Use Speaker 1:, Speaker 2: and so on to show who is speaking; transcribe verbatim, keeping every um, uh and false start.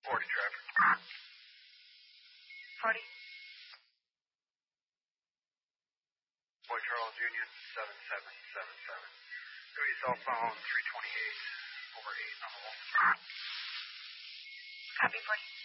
Speaker 1: forty traffic.
Speaker 2: forty.
Speaker 1: Boy Charles Union seven seven seven seven. Go to your cell phone three twenty-eight over eight on the wall.
Speaker 2: Copy, forty.